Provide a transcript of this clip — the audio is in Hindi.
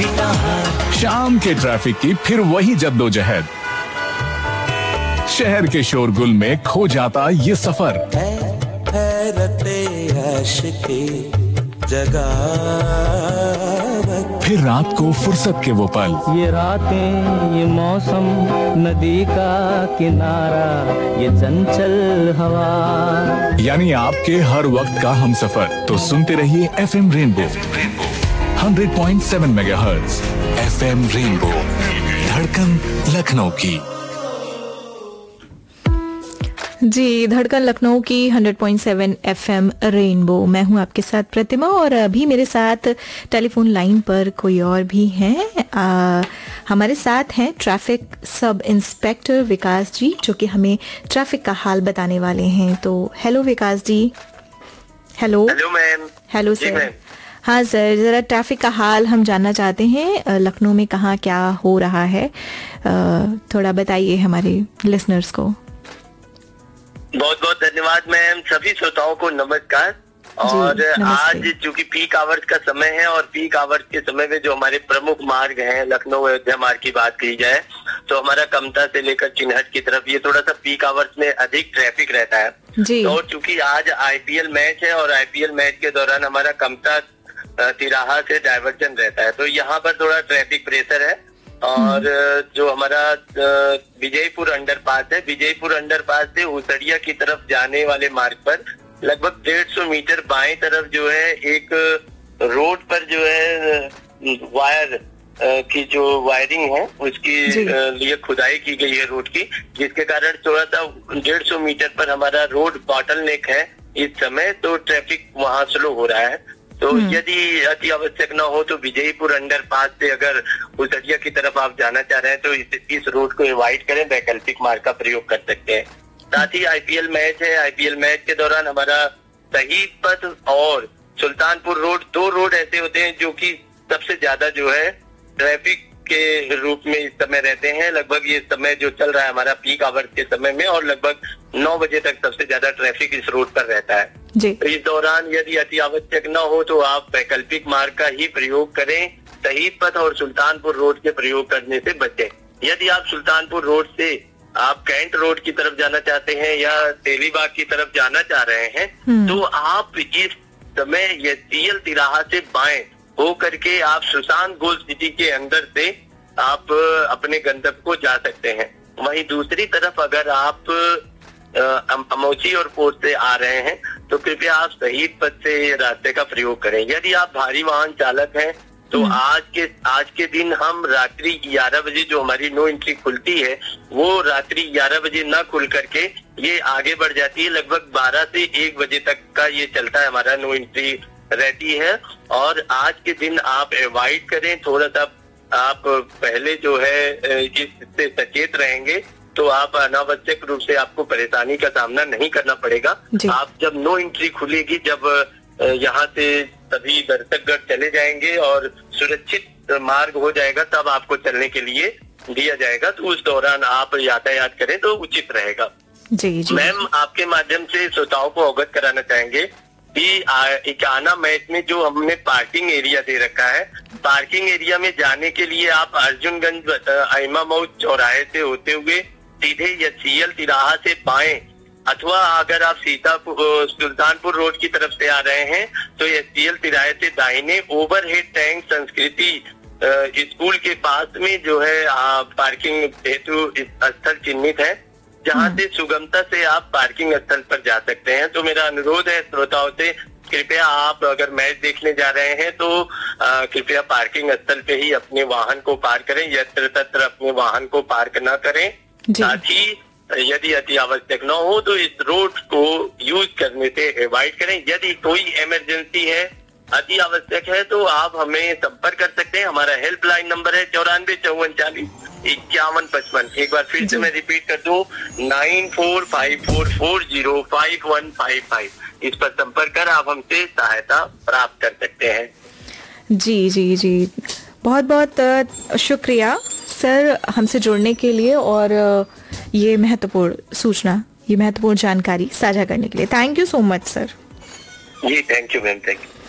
शाम के ट्रैफिक की फिर वही जद्दोजहद, शहर के शोरगुल में खो जाता ये सफर। फिर रात को फुर्सत के वो पल, ये रातें, ये मौसम, नदी का किनारा, ये चंचल हवा, यानी आपके हर वक्त का हम सफर। तो सुनते रहिए FM rainbow 100.7 megahertz. FM rainbow, धड़कन लखनऊ की। जी, धड़कन लखनऊ की 100.7 FM रेनबो। मैं हूं आपके साथ प्रतिमा और अभी मेरे साथ टेलीफोन लाइन पर कोई और भी हैं। हमारे साथ हैं ट्रैफिक सब इंस्पेक्टर विकास जी, जो कि हमें ट्रैफिक का हाल बताने वाले हैं। तो हेलो विकास जी। Hello ma'am. Hello sir. हाँ सर, ज़रा ट्रैफिक का हाल हम जानना चाहते हैं। लखनऊ में कहाँ क्या हो रहा है, थोड़ा बताइए हमारे लिसनर्स को। बहुत बहुत धन्यवाद मैम। सभी श्रोताओं को नमस्कार। और आज चूंकि पीक आवर्स का समय है और पीक आवर्स के समय में जो हमारे प्रमुख मार्ग हैं, लखनऊ अयोध्या मार्ग की बात की जाए तो हमारा कमता से लेकर चिन्हट की तरफ ये थोड़ा सा पीक आवर्स में अधिक ट्रैफिक रहता है जी। और चूंकि आज IPL मैच है और IPL मैच के दौरान हमारा कमता तिराहा से डायवर्जन रहता है, तो यहाँ पर थोड़ा ट्रैफिक प्रेशर है। और जो हमारा विजयपुर अंडरपास है, विजयपुर अंडरपास से उसड़िया की तरफ जाने वाले मार्ग पर लगभग 150 मीटर बाएं तरफ जो है एक रोड पर जो है वायर की जो वायरिंग है उसकी लिए खुदाई की गई है रोड की, जिसके कारण थोड़ा सा 150 मीटर पर हमारा रोड बॉटलनेक है इस समय। तो ट्रैफिक वहाँ स्लो हो रहा है। तो यदि अति आवश्यक न हो तो विजयपुर अंडरपास से अगर उसड़िया की तरफ आप जाना चाह रहे हैं तो इस रोड को अवॉइड करें, वैकल्पिक मार्ग का प्रयोग कर सकते हैं। साथ ही IPL मैच है, IPL मैच के दौरान हमारा शहीद पथ और सुल्तानपुर रोड, दो रोड ऐसे होते हैं जो कि सबसे ज्यादा जो है ट्रैफिक के रूप में इस समय रहते हैं। लगभग ये समय जो चल रहा है हमारा पीक आवर्स के समय में, और लगभग 9 बजे तक सबसे ज्यादा ट्रैफिक इस रोड पर रहता है जी। तो इस दौरान यदि अति आवश्यक न हो तो आप वैकल्पिक मार्ग का ही प्रयोग करें। शहीद पथ और सुल्तानपुर रोड के प्रयोग करने से बचें। यदि आप सुल्तानपुर रोड से आप कैंट रोड की तरफ जाना चाहते हैं या तेलीबाग की तरफ जाना चाह रहे हैं तो आप इस समय CL तिराहा से बाएं हो करके आप सुशांत गोल्ड सिटी के अंदर से आप अपने गंतव्य को जा सकते हैं। वहीं दूसरी तरफ अगर आप अमौची और पोर्ट से आ रहे हैं तो कृपया आप शहीद पथ से रास्ते का प्रयोग करें। यदि आप भारी वाहन चालक हैं तो आज के दिन हम रात्रि 11 बजे जो हमारी नो एंट्री खुलती है वो रात्रि 11 बजे न खुल करके ये आगे बढ़ जाती है। लगभग 12 से 1 बजे तक का ये चलता है, हमारा नो एंट्री रहती है। और आज के दिन आप अवॉइड करें, थोड़ा सा आप पहले जो है इससे सचेत रहेंगे तो आप अनावश्यक रूप से आपको परेशानी का सामना नहीं करना पड़ेगा। आप जब नो एंट्री खुलेगी, जब यहाँ से सभी दर्शकगण चले जाएंगे और सुरक्षित मार्ग हो जाएगा, तब आपको चलने के लिए दिया जाएगा। तो उस दौरान आप यातायात करें तो उचित रहेगा जी। मैम, आपके माध्यम से श्रोताओं को अवगत कराना चाहेंगे कि इकाना मैच में जो हमने पार्किंग एरिया दे रखा है, पार्किंग एरिया में जाने के लिए आप अर्जुनगंज इमामौद चौराहे से होते हुए सीधे या CL तिराहा से बाएं, अथवा अगर आप सुल्तानपुर रोड की तरफ से आ रहे हैं तो CL तिराहे से दाहिने ओवरहेड टैंक संस्कृति स्कूल के पास में जो है पार्किंग हेतु स्थल चिन्हित है, जहां से सुगमता से आप पार्किंग स्थल पर जा सकते हैं। तो मेरा अनुरोध है श्रोताओं से, कृपया आप अगर मैच देखने जा रहे हैं तो कृपया पार्किंग स्थल पे ही अपने वाहन को पार्क करें, यत्र तत्र अपने वाहन को पार्क न करें। साथ ही यदि अति आवश्यक न हो तो इस रोड को यूज करने से अवॉइड करें। यदि कोई इमरजेंसी है, अति आवश्यक है, तो आप हमें संपर्क कर सकते हैं। हमारा हेल्पलाइन नंबर है 94 54 51 55। एक बार फिर से मैं रिपीट कर दूं, 9454405155। इस पर संपर्क कर आप हमसे सहायता प्राप्त कर सकते हैं। जी जी जी, बहुत बहुत शुक्रिया सर हमसे जुड़ने के लिए और ये महत्वपूर्ण सूचना, ये महत्वपूर्ण जानकारी साझा करने के लिए। Thank you so much sir. Ji thank you ma'am, thank you.